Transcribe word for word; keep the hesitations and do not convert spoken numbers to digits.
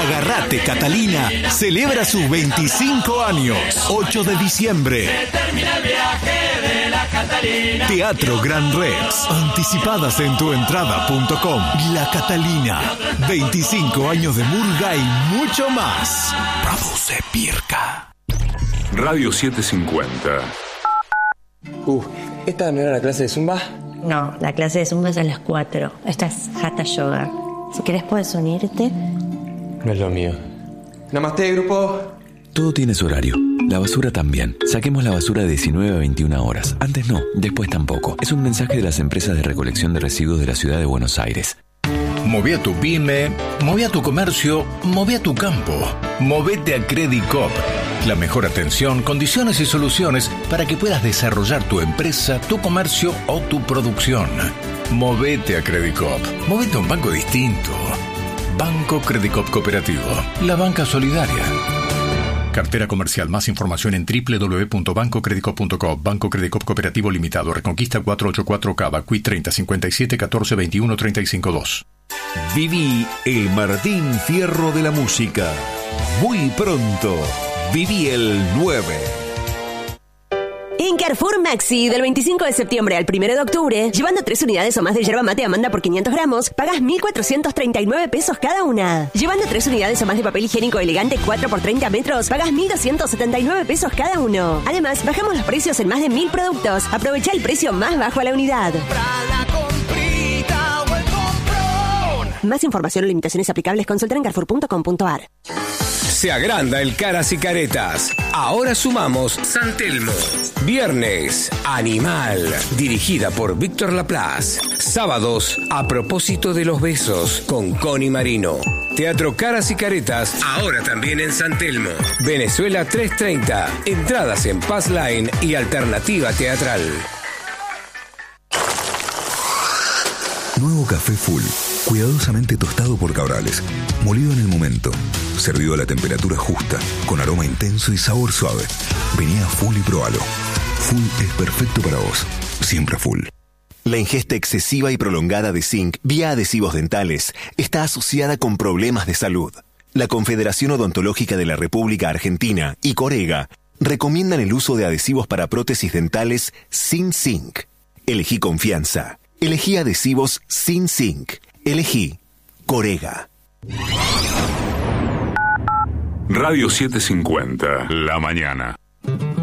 Agarrate Catalina celebra sus veinticinco años. ocho de diciembre. Termina el viaje de la Catalina. Teatro Gran Rex. Anticipadas en tuentrada punto com. La Catalina. veinticinco años de murga y mucho más. Produce Pirca. Radio setecientos cincuenta. Uh, ¿esta no era la clase de Zumba? No, la clase de Zumba es a las cuatro. Esta es Hatha Yoga. Si querés puedes unirte. No es lo mío. Namaste, grupo. Todo tiene su horario. La basura también. Saquemos la basura de diecinueve a veintiuna horas. Antes no, después tampoco. Es un mensaje de las empresas de recolección de residuos de la ciudad de Buenos Aires. Moví a tu pyme, moví a tu comercio, moví a tu campo. Movete a Credicop. La mejor atención, condiciones y soluciones para que puedas desarrollar tu empresa, tu comercio o tu producción. Movete a Credicop. Movete a un banco distinto. Banco Credicop Cooperativo. La banca solidaria. Cartera comercial. Más información en doble u doble u doble u punto banco credicop punto com. Banco Credicop Cooperativo Limitado. Reconquista cuatrocientos ochenta y cuatro Cava. Q I treinta cincuenta y siete catorce veintiuno treinta y cinco dos. Viví el Martín Fierro de la música. Muy pronto. Viví el nueve. En Carrefour Maxi, del veinticinco de septiembre al primero de octubre, llevando tres unidades o más de yerba mate Amanda por quinientos gramos, pagas mil cuatrocientos treinta y nueve pesos cada una. Llevando tres unidades o más de papel higiénico elegante cuatro por treinta metros, pagas mil doscientos setenta y nueve pesos cada uno. Además, bajamos los precios en más de mil productos. Aprovecha el precio más bajo a la unidad. Más información o limitaciones aplicables, consulta en carrefour punto com punto a r. Se agranda el Caras y Caretas. Ahora sumamos San Telmo. Viernes, Animal, dirigida por Víctor Laplace. Sábados, A propósito de los besos, con Connie Marino. Teatro Caras y Caretas, ahora también en San Telmo. Venezuela trescientos treinta. Entradas en Pass Line y Alternativa Teatral. Nuevo café Full, cuidadosamente tostado por Cabrales, molido en el momento, servido a la temperatura justa, con aroma intenso y sabor suave. Vení a Full y probalo. Full es perfecto para vos, siempre Full. La ingesta excesiva y prolongada de zinc vía adhesivos dentales está asociada con problemas de salud. La Confederación Odontológica de la República Argentina y Corega recomiendan el uso de adhesivos para prótesis dentales sin zinc. Elegí confianza. Elegí adhesivos sin zinc. Elegí Corega. Radio setecientos cincuenta, la mañana.